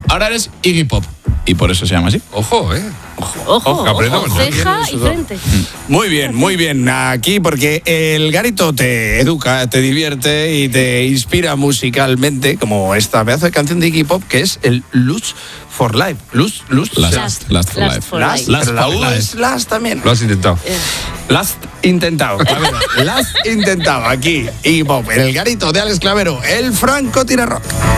ahora eres Iggy Pop. Y por eso se llama así. Ojo, Ojo, ceja y frente. Muy bien. Aquí porque el Garito te educa, te divierte y te inspira musicalmente, como esta pedazo de canción de Iggy Pop que es el Lust for Life. Lust for Life. Last también. Lo has intentado. Last intentado. Last intentado. Aquí Iggy Pop, en el Garito de Alex Clavero, el francotirador rock.